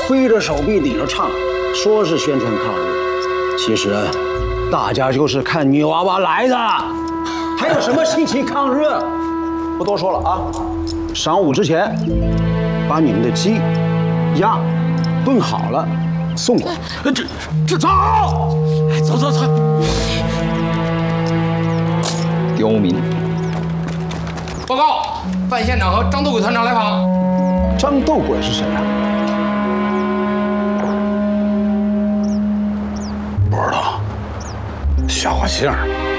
推着手臂顶着唱，说是宣传抗日，其实大家就是看女娃娃来的，还有什么心情抗日？不多说了啊，晌午之前把你们的鸡、鸭炖好了送过来。这走，走走走。刁民， 报告，范县长和张斗鬼团长来访。 张斗鬼是谁啊？不知道，小姓儿。